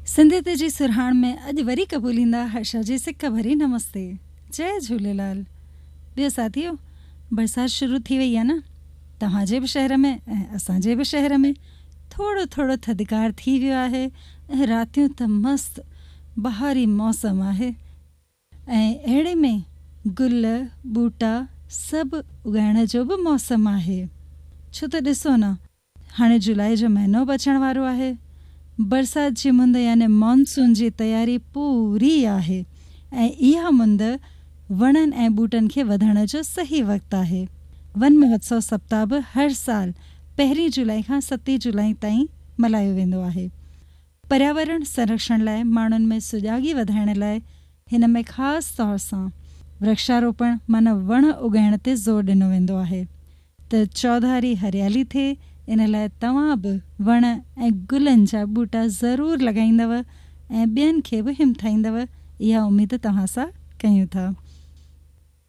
सिंधियत जी सुरहाण में अॼु वरी क़बूलींदा हर्षा जी सिक भरी नमस्ते। जय झूलेलाल। ॿियो साथियो, बरसाति शुरू थी वई आहे न। तव्हांजे बि शहर में ऐं असांजे बि शहर में थोरो थोरो थधिकार थी वियो आहे ऐं रातियूं त मस्तु बहारी मौसम आहे। ऐं अहिड़े में गुल ॿूटा सभु उगाइण जो बि मौसम आहे। छो त ॾिसो न, हाणे जुलाई जो महीनो बि अचण वारो आहे। बरसाति जी मुंद यानी मानसून जी तयारी पूरी आहे ऐं इहा मुंद वणनि ऐं ॿूटनि खे वधण जो सही वक़्तु आहे। वन महोत्सव सप्ताह बि हर साल 1 जुलाई खां 7 जुलाई ताईं मल्हायो वेंदो आहे। पर्यावरण संरक्षण लाइ माण्हुनि में सुजाॻी वधाइण लाइ हिन में ख़ासि तौर सां वृक्षारोपण माना वण उगाइण ते ज़ोर ॾिनो वेंदो आहे त चौधारी हरियाली थिए। इन लाइ तव्हां बि वण ऐं गुलनि जा ॿूटा ज़रूरु लॻाईंदव ऐं ॿियनि खे बि हिमथाईंदव। इहा उमेद तव्हां सां कयूं था।